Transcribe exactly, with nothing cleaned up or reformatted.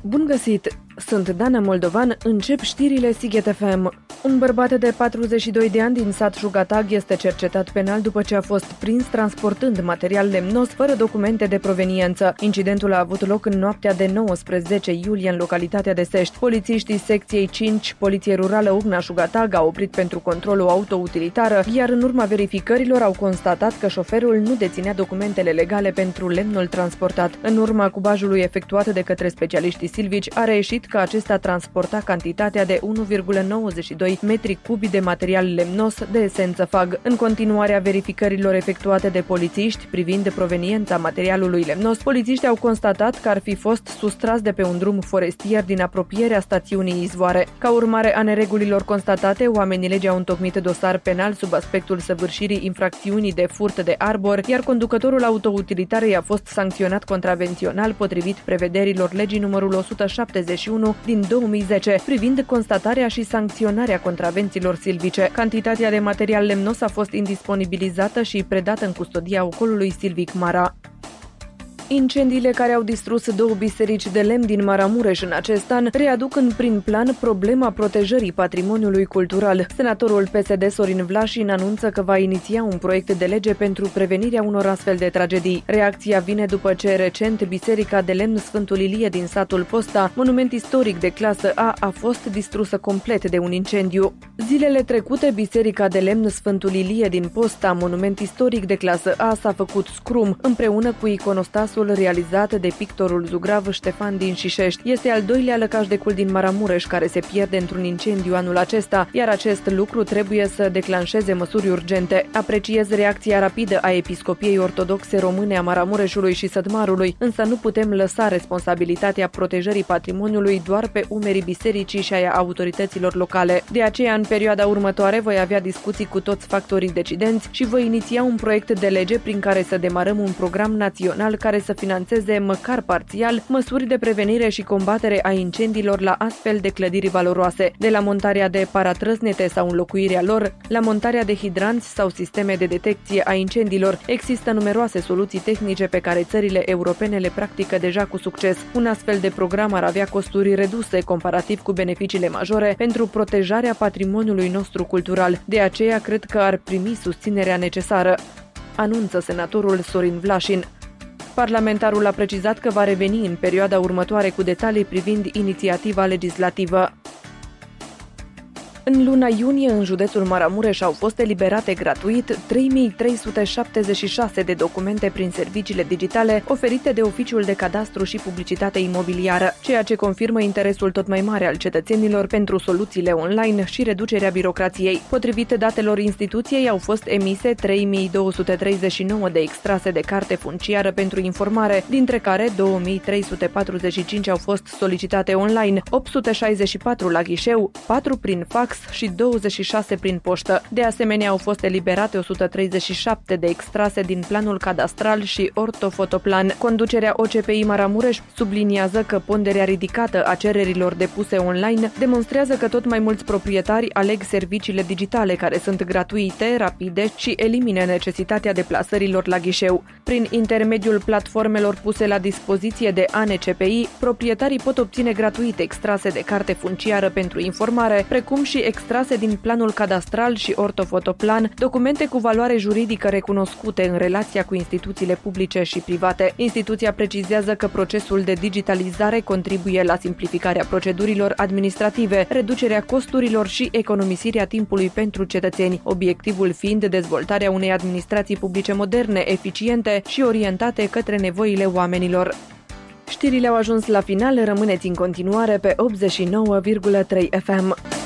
Bun găsit! Sunt Dana Moldovan, încep știrile Sighet F M. Un bărbat de patruzeci și doi de ani din sat Jugatag este cercetat penal după ce a fost prins transportând material lemnos fără documente de proveniență. Incidentul a avut loc în noaptea de nouăsprezece iulie în localitatea de Sești. Polițiștii secției cinci, Poliție Rurală Ugna Jugatag, au oprit pentru control o auto-utilitară, iar în urma verificărilor au constatat că șoferul nu deținea documentele legale pentru lemnul transportat. În urma cubajului efectuat de către specialiștii silvici, a reieșit că acesta transporta cantitatea de unu virgulă nouăzeci și doi metri cubi de material lemnos de esență fag. În continuarea verificărilor efectuate de polițiști privind proveniența materialului lemnos, polițiștii au constatat că ar fi fost sustras de pe un drum forestier din apropierea stațiunii Izvoare. Ca urmare a neregulilor constatate, oamenii legii au întocmit dosar penal sub aspectul săvârșirii infracțiunii de furt de arbor, iar conducătorul autoutilitarei a fost sancționat contravențional potrivit prevederilor legii numărul o sută șaptezeci și unu din două mii zece, privind constatarea și sancționarea contravențiilor silvice. Cantitatea de material lemnos a fost indisponibilizată și predată în custodia ocolului silvic Mara. Incendiile care au distrus două biserici de lemn din Maramureș în acest an readuc în prim plan problema protejării patrimoniului cultural. Senatorul P S D Sorin Vlașin anunță că va iniția un proiect de lege pentru prevenirea unor astfel de tragedii. Reacția vine după ce recent Biserica de Lemn Sfântul Ilie din satul Posta, monument istoric de clasă A, a fost distrusă complet de un incendiu. Zilele trecute, Biserica de Lemn Sfântul Ilie din Posta, monument istoric de clasă A, s-a făcut scrum împreună cu iconostasul realizat de pictorul zugrav Ștefan din Șișești. Este al doilea lăcaș de cult din Maramureș care se pierde într-un incendiu anul acesta, iar acest lucru trebuie să declanșeze măsuri urgente. Apreciez reacția rapidă a Episcopiei Ortodoxe Române a Maramureșului și Sădmarului, însă nu putem lăsa responsabilitatea protejării patrimoniului doar pe umerii bisericii și a autorităților locale. De aceea, în perioada următoare, voi avea discuții cu toți factorii decidenți și voi iniția un proiect de lege prin care să demarăm un program național care să finanțeze măcar parțial măsuri de prevenire și combatere a incendiilor la astfel de clădiri valoroase, de la montarea de paratrăsnete sau înlocuirea lor, la montarea de hidranți sau sisteme de detecție a incendiilor. Există numeroase soluții tehnice pe care țările europene le practică deja cu succes. Un astfel de program ar avea costuri reduse comparativ cu beneficiile majore pentru protejarea patrimoniului nostru cultural. De aceea cred că ar primi susținerea necesară, anunță senatorul Sorin Vlașin. Parlamentarul a precizat că va reveni în perioada următoare cu detalii privind inițiativa legislativă. În luna iunie, în județul Maramureș au fost eliberate gratuit trei mii trei sute șaptezeci și șase de documente prin serviciile digitale oferite de Oficiul de Cadastru și Publicitate Imobiliară, ceea ce confirmă interesul tot mai mare al cetățenilor pentru soluțiile online și reducerea birocrației. Potrivit datelor instituției, au fost emise trei mii două sute treizeci și nouă de extrase de carte funciară pentru informare, dintre care două mii trei sute patruzeci și cinci au fost solicitate online, opt sute șaizeci și patru la ghișeu, patru prin fax și douăzeci și șase prin poștă. De asemenea, au fost eliberate o sută treizeci și șapte de extrase din planul cadastral și ortofotoplan. Conducerea O C P I Maramureș subliniază că ponderea ridicată a cererilor depuse online demonstrează că tot mai mulți proprietari aleg serviciile digitale care sunt gratuite, rapide și elimine necesitatea deplasărilor la ghișeu. Prin intermediul platformelor puse la dispoziție de A N C P I, proprietarii pot obține gratuit extrase de carte funciară pentru informare, precum și extrase din planul cadastral și ortofotoplan, documente cu valoare juridică recunoscute în relația cu instituțiile publice și private. Instituția precizează că procesul de digitalizare contribuie la simplificarea procedurilor administrative, reducerea costurilor și economisirea timpului pentru cetățeni, obiectivul fiind dezvoltarea unei administrații publice moderne, eficiente și orientate către nevoile oamenilor. Știrile au ajuns la final, rămâneți în continuare pe optzeci și nouă virgulă trei F M.